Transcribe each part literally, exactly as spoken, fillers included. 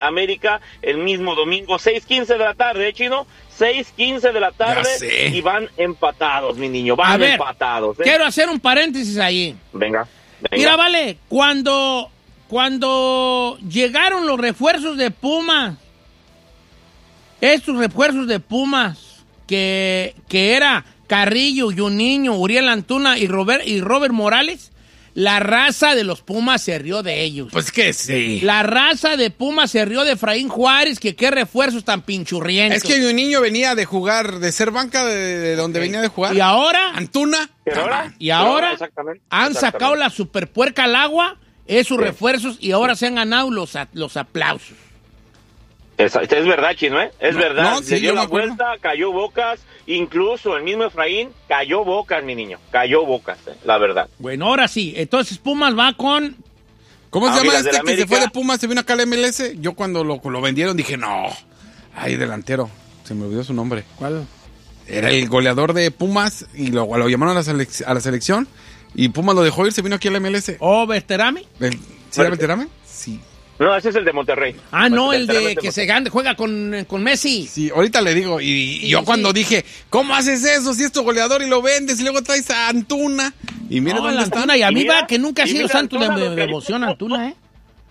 América el mismo domingo, seis quince de la tarde, ¿eh, Chino? seis quince de la tarde y van empatados, mi niño, van A ver, empatados. ¿eh? Quiero hacer un paréntesis ahí. Venga, venga. Mira, vale, cuando, cuando llegaron los refuerzos de Pumas, estos refuerzos de Pumas, que, que era Carrillo, Juninho, Uriel Antuna y Robert, y Robert Morales, la raza de los Pumas se rió de ellos. Pues que sí. La raza de Pumas se rió de Efraín Juárez, que qué refuerzos tan pinchurrientos. Es que un niño venía de jugar, de ser banca de, de donde okay. venía de jugar. Y ahora... Antuna. ¿Pero ahora? Y ahora exactamente, han exactamente. sacado la superpuerca al agua, esos sí. refuerzos, y ahora se han ganado los, los aplausos. Es, es verdad, Chino, ¿eh? Es no, verdad. No, sí, Le dio la acuerdo. vuelta, cayó Bocas, incluso el mismo Efraín cayó Bocas, mi niño. Cayó Bocas, ¿eh? La verdad. Bueno, ahora sí. Entonces Pumas va con... ¿Cómo se ah, llama mira, este que América... se fue de Pumas, se vino acá al M L S? Yo cuando lo, lo vendieron dije, no. Ay, delantero. Se me olvidó su nombre. ¿Cuál? Era el goleador de Pumas y lo, lo llamaron a la, selec- a la selección y Pumas lo dejó ir, se vino aquí al M L S. ¿Oh, Berterame? ¿El, ¿Sí era Berterame? Sí. No, ese es el de Monterrey. Ah, no, el de Monterrey. que se gana, juega con, con Messi. Sí, ahorita le digo, y, y sí, yo sí. cuando dije, ¿cómo haces eso si es tu goleador y lo vendes y luego traes a Antuna? Y mira no, dónde está. Antuna, y a mí va que nunca ha y sido mira, santo de, Antuna de, de devoción, Antuna, ¿eh?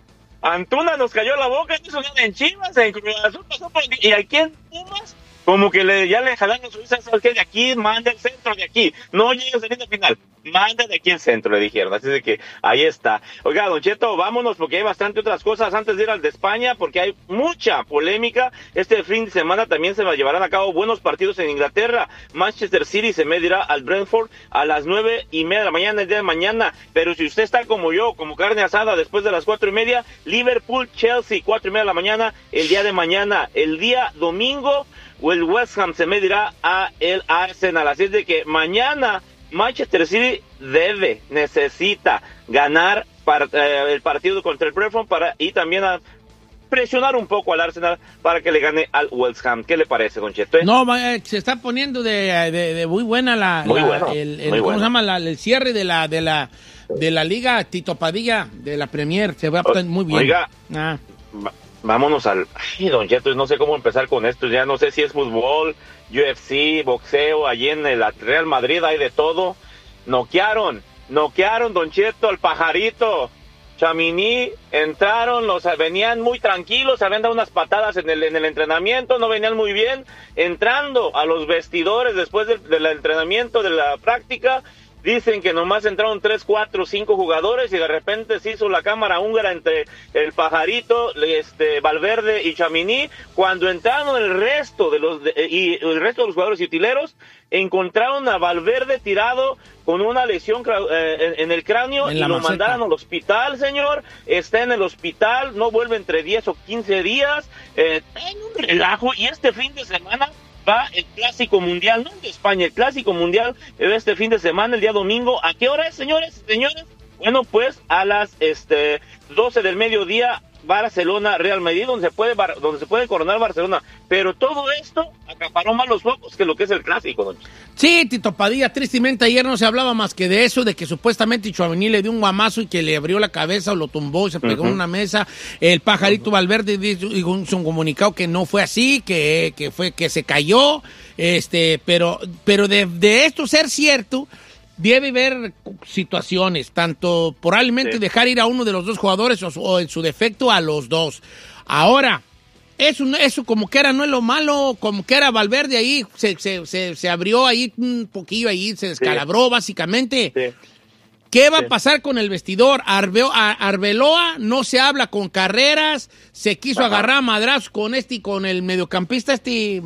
Antuna nos cayó la boca, hizo nada en Chivas, en Cruz Azul, pasó por... Y aquí en Pumas, como que le, ya le jalaron su visa, ¿sabes qué? De aquí, manda el centro de aquí. No llegues al final, manda de aquí el centro, le dijeron. Así de que ahí está. Oiga, Don Cheto, vámonos porque hay bastante otras cosas antes de ir al de España, porque hay mucha polémica. Este fin de semana también se llevarán a cabo buenos partidos en Inglaterra. Manchester City se medirá al Brentford a las nueve y media de la mañana, el día de mañana. Pero si usted está como yo, como carne asada, después de las cuatro y media, Liverpool-Chelsea, cuatro y media de la mañana, el día de mañana. El día domingo, o el West Ham se medirá a el Arsenal. Así es de que mañana Manchester City debe, necesita ganar para, eh, el partido contra el Brentford para, y también a presionar un poco al Arsenal para que le gane al West Ham. ¿Qué le parece, Don Cheto? No, eh, se está poniendo de, de, de muy buena la, muy la bueno, el, el, muy ¿cómo bueno. se llama? La, el cierre de la de la de la Liga Tito Padilla de la Premier. Se va a poner muy bien. Oiga, ah. va, vámonos al... Ay, Don Cheto, no sé cómo empezar con esto. Ya no sé si es fútbol, U F C, boxeo. Allí en el Real Madrid hay de todo. Noquearon, noquearon, Don Cheto, al pajarito Tchouaméni. Entraron, los venían muy tranquilos, habían dado unas patadas en el, en el entrenamiento, no venían muy bien. Entrando a los vestidores después del, del entrenamiento, de la práctica, dicen que nomás entraron tres, cuatro, cinco jugadores y de repente se hizo la cámara húngara entre el pajarito, este Valverde y Tchouaméni. Cuando entraron el resto de los de, y el resto de los jugadores y utileros, encontraron a Valverde tirado con una lesión eh, en, en el cráneo en y lo maceta. mandaron al hospital, señor. Está en el hospital, no vuelve entre diez o quince días. Eh, en un relajo. Y este fin de semana va el Clásico Mundial, no el de España, el Clásico Mundial este fin de semana, el día domingo. ¿A qué hora es, señores y señores? Bueno, pues a las este doce del mediodía, Barcelona, Real Madrid, donde se puede donde se puede coronar Barcelona. Pero todo esto acaparó más los focos que lo que es el Clásico, don. Sí, Tito Padilla, tristemente ayer no se hablaba más que de eso, de que supuestamente Tchouaméni le dio un guamazo y que le abrió la cabeza o lo tumbó y se pegó uh-huh. en una mesa. El pajarito uh-huh. Valverde hizo un comunicado que no fue así, que, que fue que se cayó, este, pero, pero de, de esto ser cierto, debe haber situaciones, tanto probablemente sí. dejar ir a uno de los dos jugadores o, o en su defecto a los dos. Ahora, eso, eso como que era no es lo malo, como que era Valverde ahí, se, se, se, se abrió ahí un poquillo ahí, se descalabró sí. básicamente. Sí. ¿Qué va sí. a pasar con el vestidor? Arbeo, a, Arbeloa no se habla con Carreras, se quiso Ajá. agarrar a madrazos con este y con el mediocampista, este,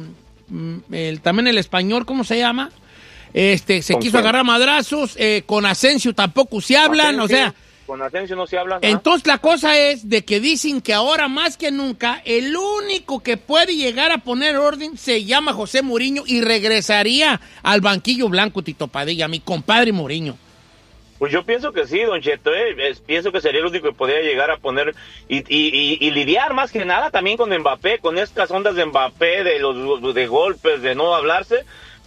el, también el español, ¿cómo se llama? Este, se quiso agarrar a madrazos, eh, con Asensio tampoco se hablan, Asensio, o sea... Con Asensio no se hablan. Entonces la cosa es de que dicen que ahora más que nunca, el único que puede llegar a poner orden se llama José Mourinho y regresaría al banquillo blanco, Tito Padilla, mi compadre Mourinho. Pues yo pienso que sí, Don Cheto, eh. es, pienso que sería el único que podría llegar a poner y, y, y, y lidiar más que nada también con Mbappé, con estas ondas de Mbappé, de los de golpes, de no hablarse.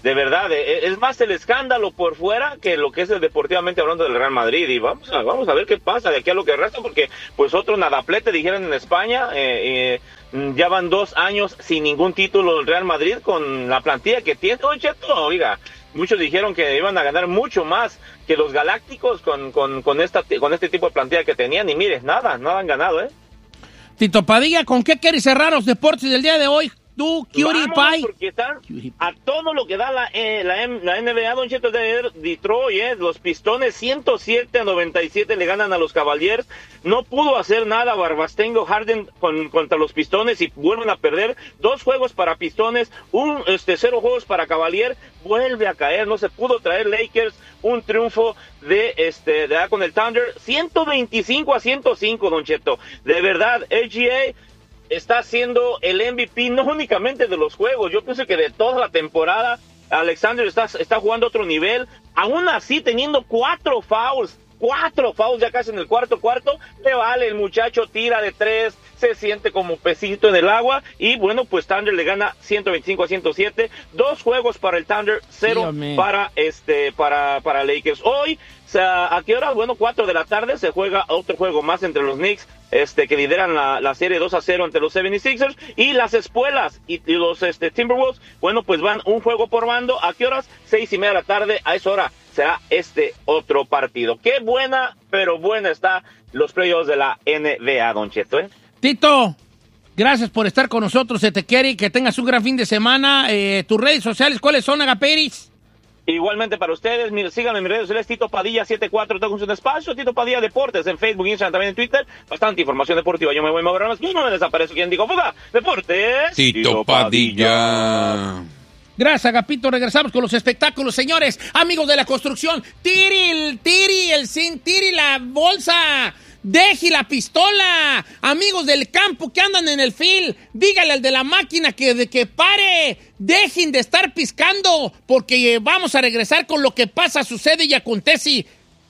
de verdad, es más el escándalo por fuera que lo que es el deportivamente hablando del Real Madrid. Y vamos a, vamos a ver qué pasa de aquí a lo que resta, porque pues otro nadaplete dijeron en España, eh, eh, ya van dos años sin ningún título el Real Madrid con la plantilla que tiene. Oye, oiga, muchos dijeron que iban a ganar mucho más que los Galácticos con, con, con, esta, con este tipo de plantilla que tenían, y mire, nada, nada han ganado, ¿eh? Tito Padilla, ¿con qué quieres cerrar los deportes del día de hoy? Tú, Cutie Pie. Porque están a todo lo que da la, eh, la, la N B A, Don Cheto, de Detroit, eh, los Pistones ciento siete a noventa y siete le ganan a los Cavaliers. No pudo hacer nada Barbastengo Harden con, contra los Pistones y vuelven a perder. Dos juegos para Pistones, un este cero juegos para Cavaliers. Vuelve a caer, no se pudo traer Lakers un triunfo de este de con el Thunder, ciento veinticinco a ciento cinco, Don Cheto. De verdad, L G A está siendo el M V P no únicamente de los juegos, yo pienso que de toda la temporada. Alexander está, está jugando a otro nivel, aún así teniendo cuatro fouls, cuatro fouls ya casi en el cuarto cuarto, le vale, el muchacho tira de tres, se siente como pesito en el agua, y bueno, pues Thunder le gana ciento veinticinco a ciento siete, dos juegos para el Thunder, cero sí, para este, para, para Lakers. Hoy, o sea, ¿a qué hora? Bueno, cuatro de la tarde se juega otro juego más entre los Knicks, este, que lideran la, la serie dos a cero entre los setenta y seis ers, y las espuelas y, y los este, Timberwolves, bueno, pues van un juego por bando. ¿A qué horas? Seis y media de la tarde, a esa hora será este otro partido. Qué buena, pero buena está los playoffs de la N B A, Don Cheto, ¿eh? Tito, gracias por estar con nosotros, se te quiere, y que tengas un gran fin de semana. Eh, tus redes sociales, ¿cuáles son, Agaperis? Igualmente para ustedes, mire, síganme en mis redes sociales, Tito Padilla setenta y cuatro, tengo un espacio, Tito Padilla Deportes, en Facebook, Instagram, también en Twitter, bastante información deportiva. Yo me voy a mover más, no me desaparezco. ¿Quién digo? ¡Fuga! Deportes. Tito, Tito Padilla. Padilla. Gracias, Agapito. Regresamos con los espectáculos, señores, amigos de la construcción. Tiri el, tiri el sin, tiri la bolsa. Deje la pistola, amigos del campo que andan en el field, dígale al de la máquina que, de que pare, dejen de estar piscando, porque vamos a regresar con lo que pasa, sucede y acontece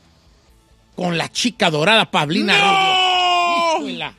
con la chica dorada Pablina. ¡No!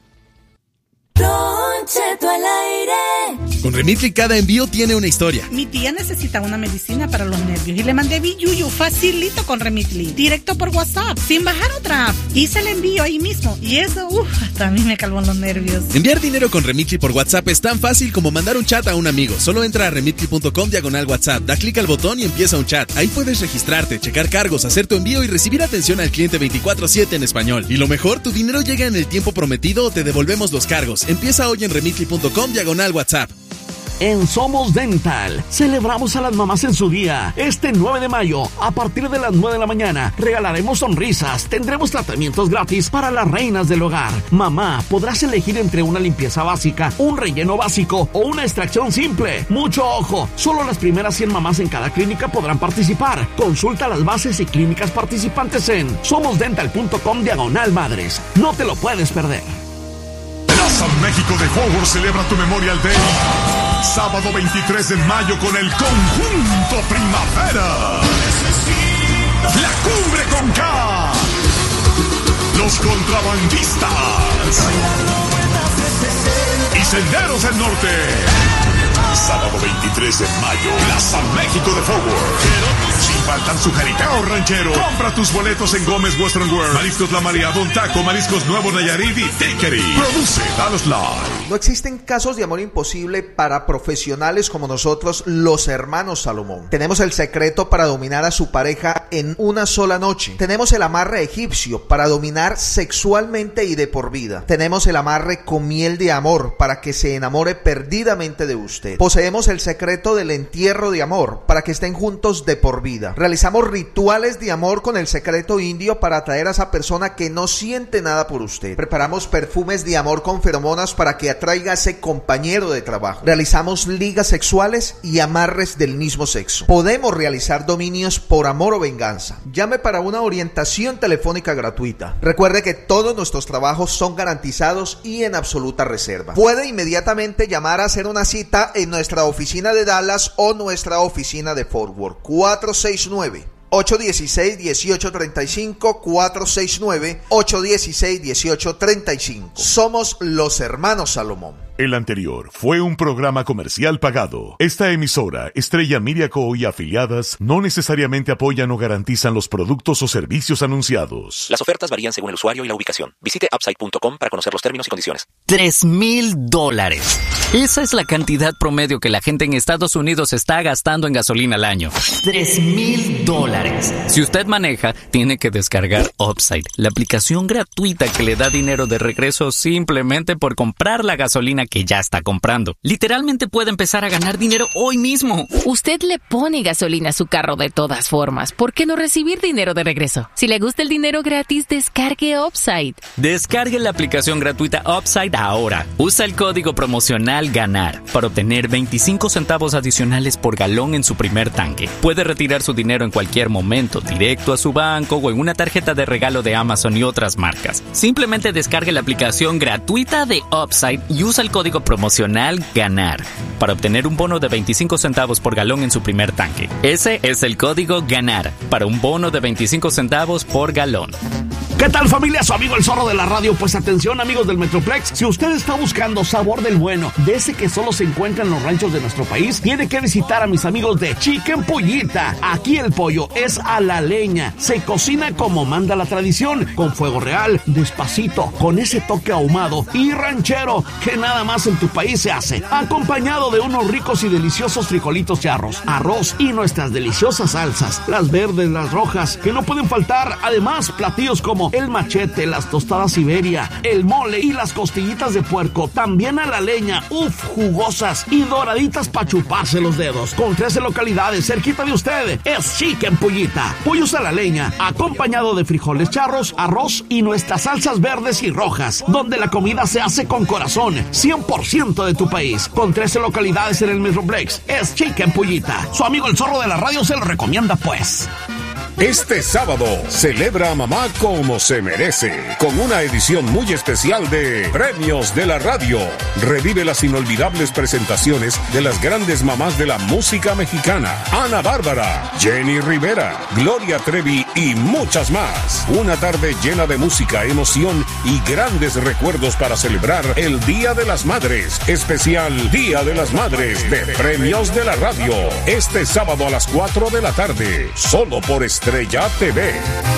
Don Cheto al aire. Con Remitly cada envío tiene una historia. Mi tía necesita una medicina para los nervios y le mandé Biyuyu facilito con Remitly, directo por WhatsApp, sin bajar otra app. Hice el envío ahí mismo y eso, uff, hasta a mí me calmó los nervios. Enviar dinero con Remitly por WhatsApp es tan fácil como mandar un chat a un amigo. Solo entra a remitly punto com diagonal WhatsApp, da clic al botón y empieza un chat. Ahí puedes registrarte, checar cargos, hacer tu envío y recibir atención al cliente veinticuatro siete en español. Y lo mejor, tu dinero llega en el tiempo prometido o te devolvemos los cargos. Empieza hoy en remitly punto com diagonal WhatsApp. En Somos Dental, celebramos a las mamás en su día. Este nueve de mayo, a partir de las nueve de la mañana, regalaremos sonrisas, tendremos tratamientos gratis para las reinas del hogar. Mamá, podrás elegir entre una limpieza básica, un relleno básico o una extracción simple. Mucho ojo, solo las primeras cien mamás en cada clínica podrán participar. Consulta las bases y clínicas participantes en somosdental punto com diagonal madres. No te lo puedes perder. Plaza México de Forward celebra tu Memorial Day. Sábado veintitrés de mayo con el Conjunto Primavera. La Cumbre con K. Los Contrabandistas. Y Senderos del Norte. Sábado veintitrés de mayo, Plaza México de Forward. Sin faltar su jaripeo ranchero. Compra tus boletos en Gómez Western World, Mariscos La María, Don Taco, Mariscos Nuevo Nayarit y Takery. Produce Dallas Live. No existen casos de amor imposible para profesionales como nosotros, los hermanos Salomón. Tenemos el secreto para dominar a su pareja en una sola noche. Tenemos el amarre egipcio para dominar sexualmente y de por vida. Tenemos el amarre con miel de amor para que se enamore perdidamente de usted. Poseemos el secreto del entierro de amor para que estén juntos de por vida. Realizamos rituales de amor con el secreto indio para atraer a esa persona que no siente nada por usted. Preparamos perfumes de amor con feromonas para que atraiga a ese compañero de trabajo. Realizamos ligas sexuales y amarres del mismo sexo. Podemos realizar dominios por amor o venganza. Llame para una orientación telefónica gratuita. Recuerde que todos nuestros trabajos son garantizados y en absoluta reserva. Puede inmediatamente llamar a hacer una cita en nuestra oficina de Dallas o nuestra oficina de Forward. cuatro seis nueve, ocho uno seis, uno ocho tres cinco, cuatro seis nueve, ocho uno seis, uno ocho tres cinco. Somos los hermanos Salomón. El anterior fue un programa comercial pagado. Esta emisora, Estrella Media Co. y afiliadas, no necesariamente apoyan o garantizan los productos o servicios anunciados. Las ofertas varían según el usuario y la ubicación. Visite upside punto com para conocer los términos y condiciones. Tres mil dólares. Esa es la cantidad promedio que la gente en Estados Unidos está gastando en gasolina al año. Tres mil dólares. Si usted maneja, tiene que descargar Upside, la aplicación gratuita que le da dinero de regreso simplemente por comprar la gasolina que ya está comprando. Literalmente puede empezar a ganar dinero hoy mismo. Usted le pone gasolina a su carro de todas formas. ¿Por qué no recibir dinero de regreso? Si le gusta el dinero gratis, descargue Upside. Descargue la aplicación gratuita Upside ahora. Usa el código promocional GANAR para obtener veinticinco centavos adicionales por galón en su primer tanque. Puede retirar su dinero en cualquier momento, directo a su banco o en una tarjeta de regalo de Amazon y otras marcas. Simplemente descargue la aplicación gratuita de Upside y usa el código promocional GANAR para obtener un bono de veinticinco centavos por galón en su primer tanque. Ese es el código GANAR para un bono de veinticinco centavos por galón. ¿Qué tal, familia? Su amigo el Zorro de la Radio. Pues atención, amigos del Metroplex, si usted está buscando sabor del bueno, de ese que solo se encuentra en los ranchos de nuestro país, tiene que visitar a mis amigos de Chicken Pollita. Aquí el pollo es a la leña, se cocina como manda la tradición, con fuego real, despacito, con ese toque ahumado y ranchero que nada más en tu país se hace, acompañado de unos ricos y deliciosos frijolitos charros, arroz y nuestras deliciosas salsas, las verdes, las rojas, que no pueden faltar. Además, platillos como el machete, las tostadas Siberia, el mole y las costillitas de puerco, también a la leña, uff, jugosas y doraditas para chuparse los dedos. Con trece localidades cerquita de usted, es Chicken Pollita. Pollos a la leña, acompañado de frijoles charros, arroz y nuestras salsas verdes y rojas, donde la comida se hace con corazón, cien por ciento de tu país. Con trece localidades en el Metroplex, es Chicken Pollita. Su amigo el Zorro de la Radio se lo recomienda, pues. Este sábado, celebra a mamá como se merece, con una edición muy especial de Premios de la Radio. Revive las inolvidables presentaciones de las grandes mamás de la música mexicana: Ana Bárbara, Jenny Rivera, Gloria Trevi y muchas más. Una tarde llena de música, emoción y grandes recuerdos para celebrar el Día de las Madres. Especial Día de las Madres de Premios de la Radio. Este sábado a las cuatro de la tarde, solo por Estrella T V.